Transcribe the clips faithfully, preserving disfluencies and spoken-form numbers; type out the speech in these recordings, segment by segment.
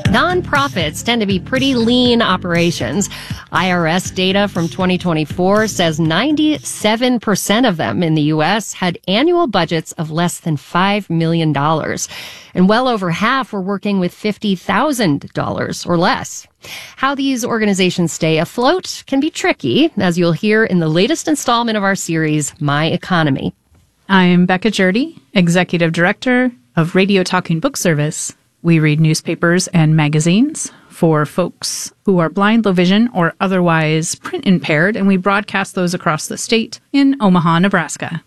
Nonprofits tend to be pretty lean operations. I R S data from twenty twenty-four says ninety-seven percent of them in the U S had annual budgets of less than five million dollars. And well over half were working with fifty thousand dollars or less. How these organizations stay afloat can be tricky, as you'll hear in the latest installment of our series, My Economy. I'm Becca Jurdy, Executive Director of Radio Talking Book Service. We read newspapers and magazines for folks who are blind, low vision, or otherwise print impaired, and we broadcast those across the state in Omaha, Nebraska.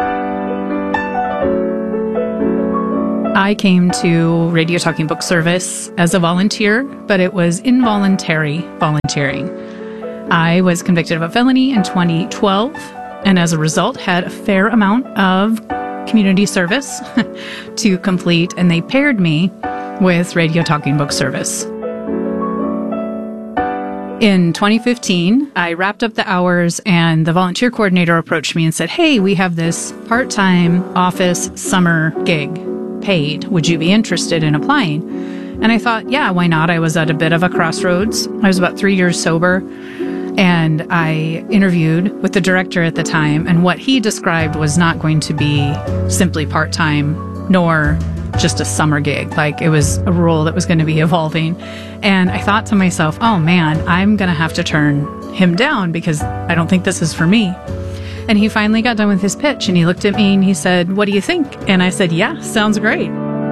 I came to Radio Talking Book Service as a volunteer, but it was involuntary volunteering. I was convicted of a felony in twenty twelve, and as a result had a fair amount of community service to complete, and they paired me with Radio Talking Book Service. In twenty fifteen, I wrapped up the hours and the volunteer coordinator approached me and said, "Hey, we have this part-time office summer gig, paid. Would you be interested in applying?" And I thought, yeah, why not? I was at a bit of a crossroads. I was about three years sober, and I interviewed with the director at the time, and what he described was not going to be simply part-time, nor just a summer gig. Like, it was a role that was going to be evolving. And I thought to myself, oh man, I'm going to have to turn him down because I don't think this is for me. And he finally got done with his pitch and he looked at me and he said, "What do you think?" And I said, "Yeah, sounds great."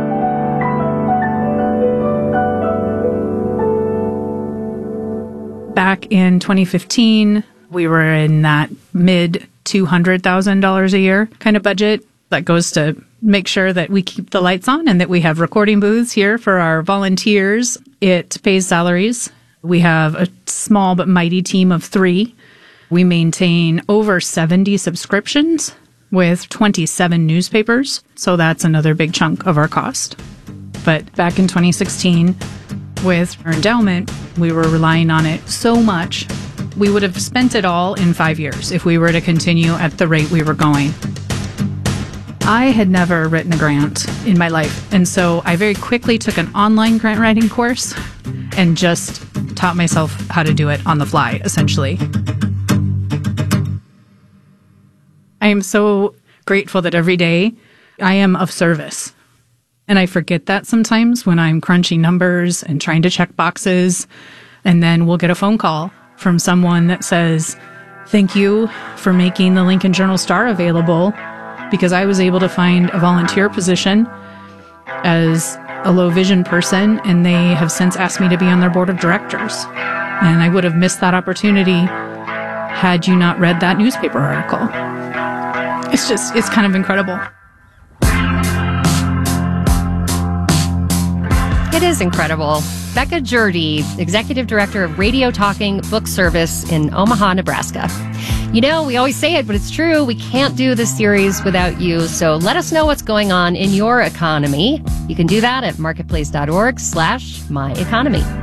Back in twenty fifteen, we were in that mid two hundred thousand dollars a year kind of budget that goes to make sure that we keep the lights on and that we have recording booths here for our volunteers. It pays salaries. We have a small but mighty team of three. We maintain over seventy subscriptions with twenty-seven newspapers, so that's another big chunk of our cost. But back in twenty sixteen, with our endowment, we were relying on it so much, we would have spent it all in five years if we were to continue at the rate we were going. I had never written a grant in my life, and so I very quickly took an online grant writing course and just taught myself how to do it on the fly, essentially. I am so grateful that every day I am of service. And I forget that sometimes when I'm crunching numbers and trying to check boxes, and then we'll get a phone call from someone that says, "Thank you for making the Lincoln Journal-Star available, because I was able to find a volunteer position as a low vision person, and they have since asked me to be on their board of directors. And I would have missed that opportunity had you not read that newspaper article." It's just, it's kind of incredible. It is incredible. Becca Jurdy, Executive Director of Radio Talking Book Service in Omaha, Nebraska. You know, we always say it, but it's true. We can't do this series without you. So let us know what's going on in your economy. You can do that at marketplace.org slash my economy.